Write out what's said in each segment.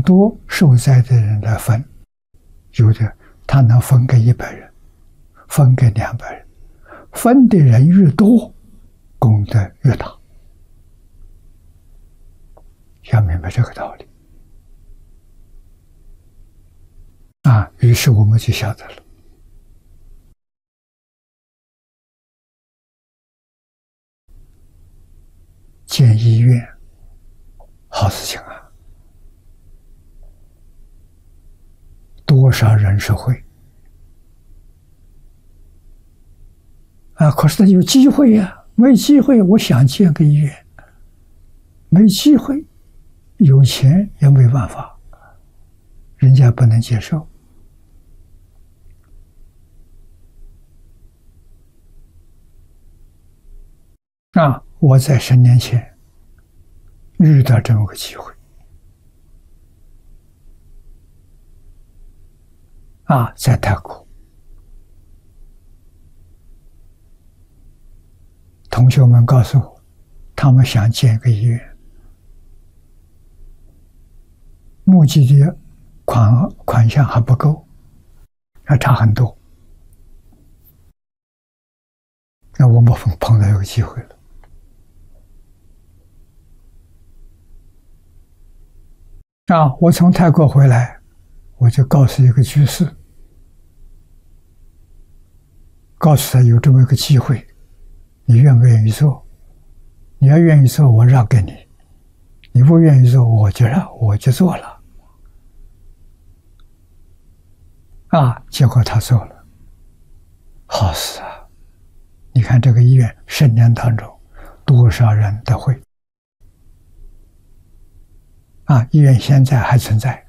多受灾的人来分，有的他能分给100人，分给200人，分的人越多，功德越大。要明白这个道理啊，于是我们就晓得了，建医院好事情啊，多少人受惠啊！可是他有机会呀，没机会，我想建个医院，没机会，有钱也没办法，人家不能接受啊！我在10年前遇到这么个机会啊，在泰国，同学们告诉我，他们想建一个医院，募集的款项还不够，还差很多。那我们碰到一个机会了啊！我从泰国回来，我就告诉一个居士，告诉他有这么一个机会，你愿不愿意做？你要愿意做，我让给你；你不愿意做，我就做了。啊！结果他做了，好事啊！你看这个医院10年当中，多少人得会啊！医院现在还存在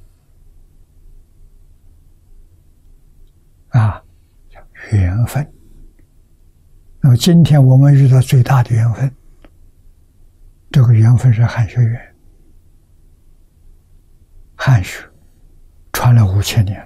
啊，缘分。那么今天我们遇到最大的缘分，这个缘分是汉学院，汉学传了5000年了，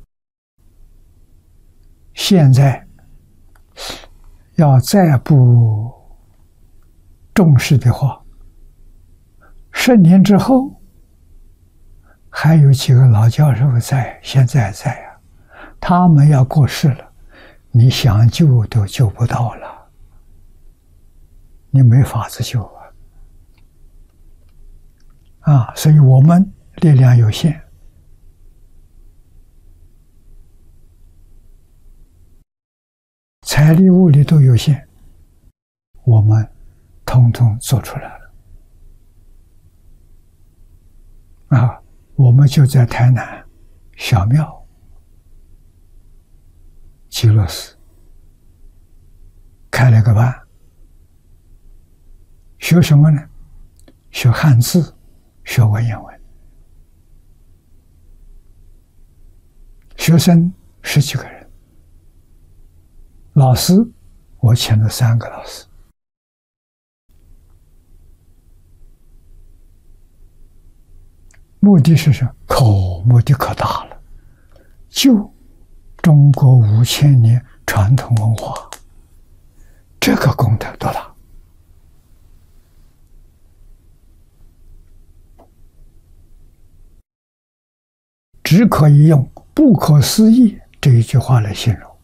现在要再不重视的话，10年之后还有几个老教授在，现在在啊，他们要过世了，你想救都救不到了，你没法子救啊！所以我们力量有限，财力物力都有限，我们统统做出来了啊！我们就在台南小庙极乐寺开了个班，学什么呢？学汉字，学文言文，学生10几个人，老师我请了3个老师，目的是什么？目的可大了，就中国5000年传统文化，这个功德多大只可以用不可思议这一句话来形容。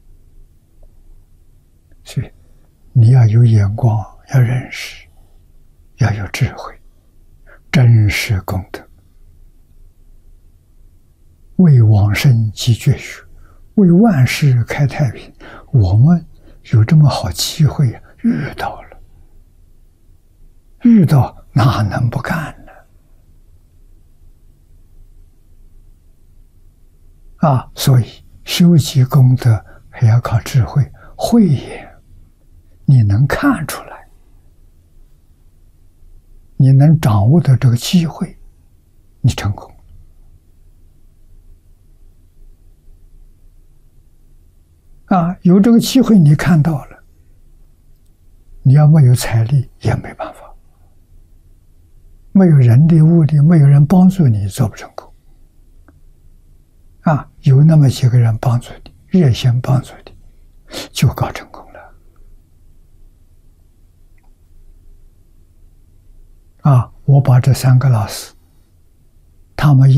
所以你要有眼光，要认识，要有智慧，真实功德，为往生积绝学，为万世开太平。我们有这么好机会遇到了，遇到哪能不干呢？啊，所以修集功德还要靠智慧，慧眼，你能看出来，你能掌握到这个机会，你成功。啊，有这个机会你看到了，你要没有财力也没办法，没有人力物力，没有人帮助你，做不成功。啊，有那么几个人帮助你，热心帮助你，就搞成功了。啊，我把这3个老师他们